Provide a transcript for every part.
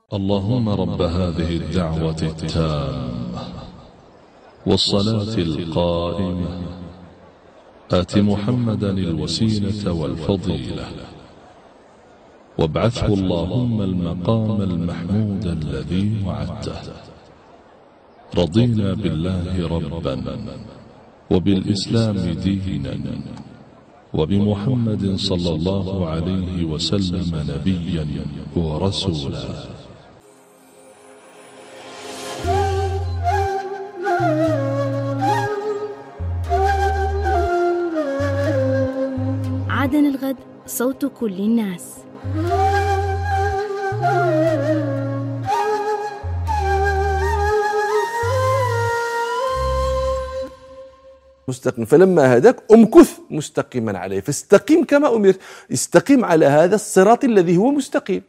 اللهم رب هذه الدعوة التامة والصلاة القائمة آت محمدا الوسيلة والفضيلة وابعثه اللهم المقام المحمود الذي وعدته. رضينا بالله ربا وبالإسلام دينا وبمحمد صلى الله عليه وسلم نبيا ورسولا. عدن الغد صوت كل الناس. مستقيم، فلما هداك امكث مستقيما عليه، فاستقم كما أمرت، استقم على هذا الصراط الذي هو مستقيم.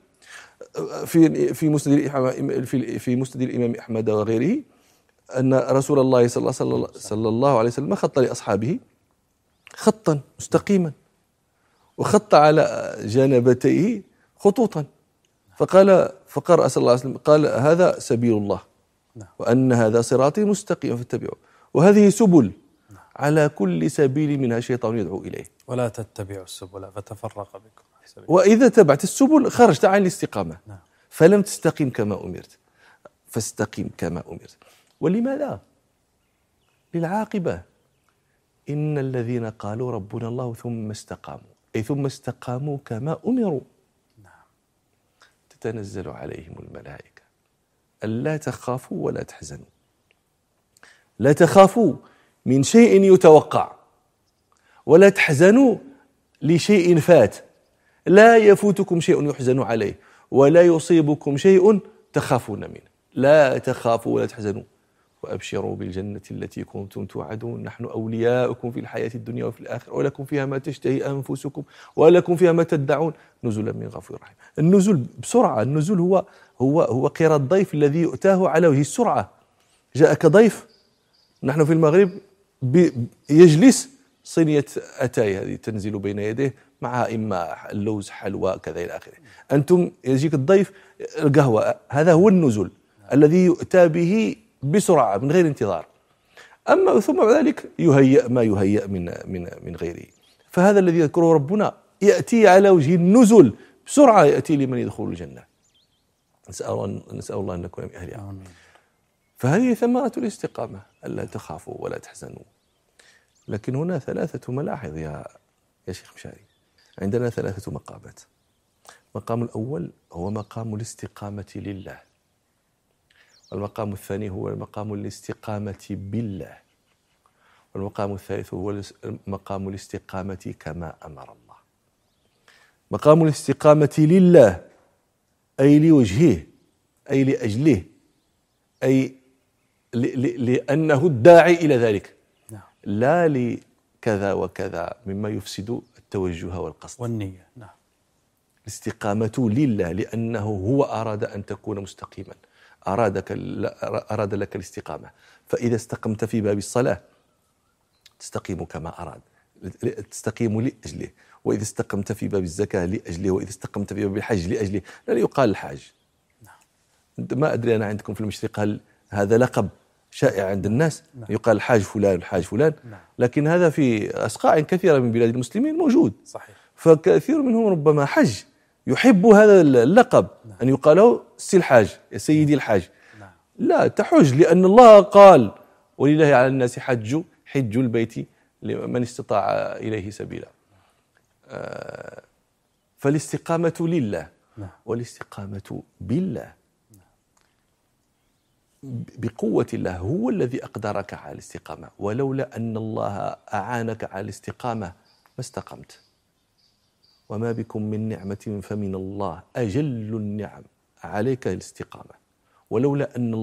في مسند الإمام أحمد وغيره أن رسول الله صلى الله عليه وسلم خط لأصحابه خطا مستقيما، وخط على جانبتيه خطوطا، فقرأ صلى الله عليه وسلم قال: هذا سبيل الله وأن هذا صراطي مستقيما فاتبعوه، وهذه سبل، على كل سبيل منها شيطان يدعو إليه، ولا تتبعوا السبل فتفرق بكم. وإذا تبعت السبل خرجت عن الاستقامة، فلم تستقم كما أمرت، فاستقم كما أمرت. ولماذا؟ للعاقبة. إن الذين قالوا ربنا الله ثم استقاموا، أي ثم استقاموا كما أمروا، تتنزل عليهم الملائكة ألا تخافوا ولا تحزنوا. لا تخافوا من شيء يتوقع، ولا تحزنوا لشيء فات. لا يفوتكم شيء يحزن عليه، ولا يصيبكم شيء تخافون منه. لا تخافوا ولا تحزنوا وأبشروا بالجنة التي كنتم توعدون، نحن أولياؤكم في الحياة الدنيا وفي الآخرة، ولكم فيها ما تشتهي أنفسكم ولكم فيها ما تدعون نزلا من غفور رحيم. النزول بسرعة، النزول هو قير الضيف الذي يؤتاه على وجه السرعة. جاءك ضيف، نحن في المغرب يجلس صينية أتاي هذه تنزل بين يديه، معها إما اللوز حلوى كذا إلى آخره. أنتم يجيك الضيف القهوة، هذا هو النزول الذي يؤتى به بسرعة من غير انتظار. أما ثم بعد ذلك يهيأ ما يهيأ من غيره. فهذا الذي يذكره ربنا يأتي على وجه النزل بسرعة، يأتي لمن يدخل الجنة. نسأل الله أن نكون من أهلها. فهذه ثمرة الاستقامة، ألا تخافوا ولا تحزنوا. لكن هنا ثلاثة ملاحظ يا شيخ مشاري. عندنا ثلاثة مقامات. المقام الأول هو مقام الاستقامة لله، والمقام الثاني هو مقام الاستقامة بالله، والمقام الثالث هو مقام الاستقامة كما أمر الله. مقام الاستقامة لله أي لوجهه، أي لأجله، أي لأنه الداعي إلى ذلك، لا لكذا وكذا مما يفسد التوجه والقصد والنية. الاستقامة لله لأنه هو أراد أن تكون مستقيما، أراد لك الاستقامة. فإذا استقمت في باب الصلاة تستقيم كما أراد، تستقيم لأجله. وإذا استقمت في باب الزكاة لأجله، وإذا استقمت في باب الحج لأجله. لا يقال الحاج. ما أدري أنا عندكم في المشرق هل هذا لقب شائع عند الناس؟ يقال الحاج فلان الحاج فلان، لكن هذا في أصقاع كثيرة من بلاد المسلمين موجود. صحيح. فكثير منهم ربما حج يحب هذا اللقب، أن يقال له سي الحاج، يا سيدي الحاج. لا تحج، لأن الله قال: ولله على الناس حج البيت لمن استطاع إليه سبيلا. فالاستقامة لله والاستقامة بالله بقوة الله هو الذي أقدرك على الاستقامة. ولولا أن الله أعانك على الاستقامة ما استقمت. وما بكم من نعمة فمن الله، أجل النعم عليك الاستقامة. ولولا أن